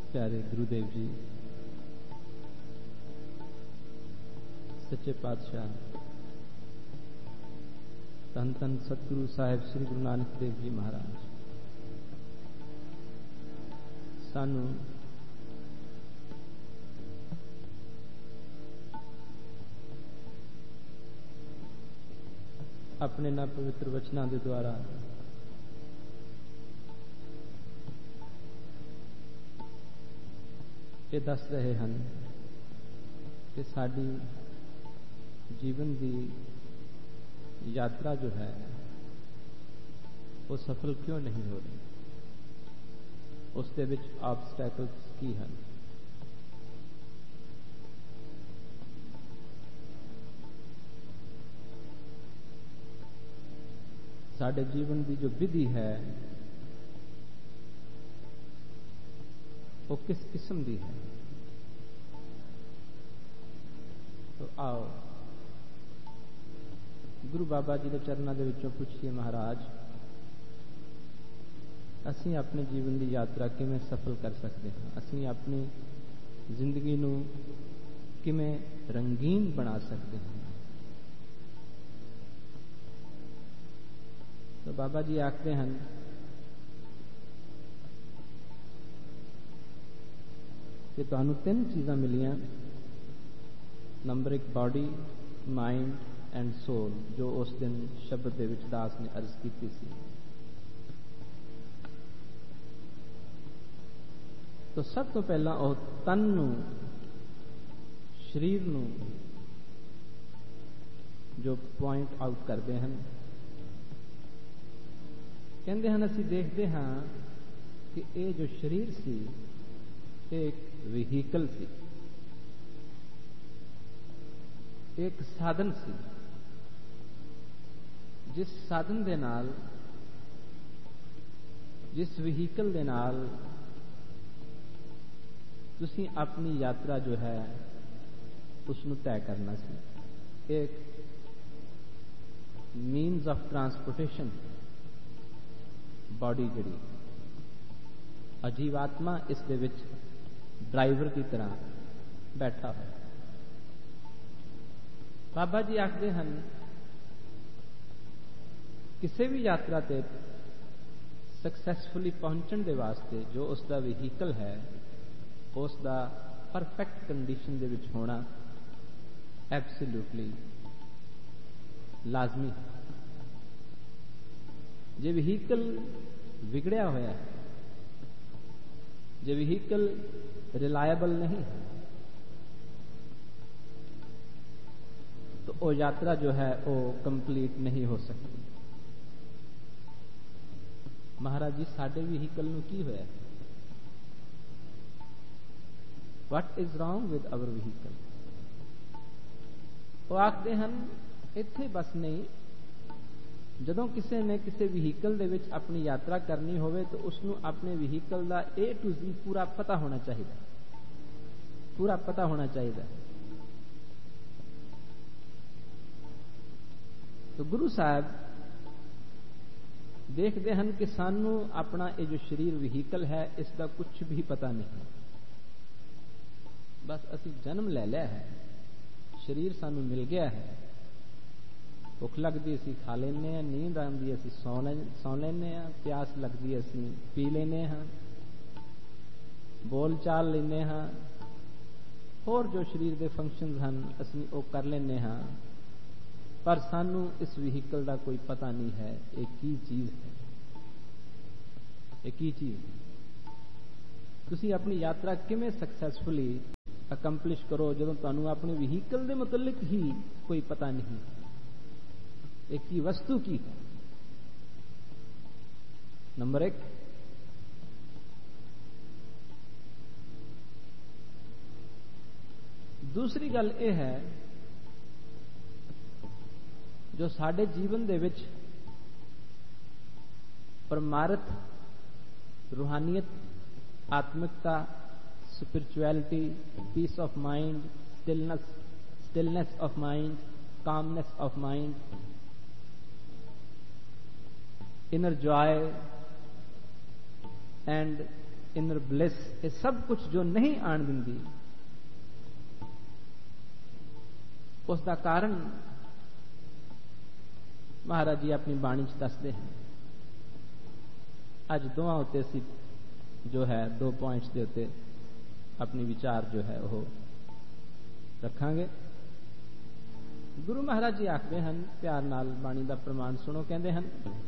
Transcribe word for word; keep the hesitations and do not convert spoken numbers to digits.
प्यारे गुरुदेव जी, सच्चे पातशाह धन धन सतगुरु साहिब श्री गुरु नानक देव जी महाराज, सानू अपने ना पवित्र वचनां दे द्वारा ये दस रहे हैं कि साडी जीवन की यात्रा जो है वो सफल क्यों नहीं हो रही, उस दे विच ऑब्स्टैकल्स की हैं। साडे जीवन की जो विधि है वो किस किस्म की है। तो आओ गुरु बाबा जी के चरणों के विचों पूछिए, महाराज असीं अपने जीवन की यात्रा किवें सफल कर सकते हैं, असीं अपनी जिंदगी नूं किवें रंगीन बना सकते हैं। तो बाबा जी आखते हैं कि तुहानूं तीन चीज़ां मिलियां, नंबर एक बॉडी, माइंड एंड सोल, जो उस दिन शब्द दे विच दास ने अर्ज की सी। तो सब तो पहला वह तन नूं, शरीर नूं जो पॉइंट आउट करते हैं, कहते हैं असीं देखते हाँ कि ये जो शरीर सी एक व्हीकल सी, एक साधन सी, जिस साधन दे नाल, जिस व्हीकल दे नाल तुसीं अपनी यात्रा जो है उसनूं तय करना सी। एक मीन्स ऑफ ट्रांसपोर्टेशन बॉडी जिहड़ी अजीवात्मा इस दे विच ड्राइवर की तरह बैठा है। बाबा जी आखते हैं किसी भी यात्रा ते सक्सैसफुली पहुंचने के वास्ते जो उसका व्हीकल है उसका परफेक्ट कंडीशन दे विच होना एब्सोल्यूटली लाजमी है। जे व्हीकल बिगड़िया होया है, जे व्हीकल रिलायबल नहीं है, तो वो यात्रा जो है वो कंप्लीट नहीं हो सकती। महाराज जी साडे व्हीकल नूं की होया, what is wrong with our vehicle. वो आखते हैं इत्थे बस नहीं, जदों किसी ने किसी व्हीकल दे विच अपनी यात्रा करनी होवे तो उसनूं अपने व्हीकल का ए टू जी पूरा पता होना चाहिए, पूरा पता होना चाहिए। तो गुरु साहब देखते हैं कि सानू अपना ये जो शरीर व्हीकल है इसका कुछ भी पता नहीं, बस असी जन्म ले लिया है, शरीर सानू मिल गया है, भुख लगती असी खा लेने, नींद आती असी सौ ले सौ लेने, प्यास लगती असी पी लेने हाँ, बोल चाल लेने हाँ, होर जो शरीर के फंक्शन हैं असी वो कर लेने हाँ, पर सानू इस व्हीकल का कोई पता नहीं है एक ही चीज है, एक ही चीज है। तुसी अपनी यात्रा किवें सक्सैसफुली अकंप्लिश करो जदों तुहानू अपने व्हीकल के मुतलिक ही कोई पता नहीं, एक ही वस्तु की है। नंबर एक, दूसरी गल यह है जो साडे जीवन दे विच परमार्थ, रूहानियत, आत्मिकता, spirituality, piece of mind, stillness stillness of mind, calmness of mind, inner joy and inner bliss, ਇਹ ਸਭ ਕੁਝ ਜੋ ਨਹੀਂ ਆਣ ਦਿੰਦੀ, ਉਸ ਦਾ ਕਾਰਨ ਮਹਾਰਾਜ ਜੀ ਆਪਣੀ ਬਾਣੀ 'ਚ ਦੱਸਦੇ ਹਨ। ਅੱਜ ਦੋਵਾਂ ਉੱਤੇ ਅਸੀਂ ਜੋ ਹੈ ਦੋ ਪੁਆਇੰਟਸ ਦੇ ਉੱਤੇ ਆਪਣੀ ਵਿਚਾਰ ਜੋ ਹੈ ਉਹ ਰੱਖਾਂਗੇ। ਗੁਰੂ ਮਹਾਰਾਜ ਜੀ ਆਖਦੇ ਹਨ, ਪਿਆਰ ਨਾਲ ਬਾਣੀ ਦਾ ਪ੍ਰਮਾਣ ਸੁਣੋ, ਕਹਿੰਦੇ ਹਨ,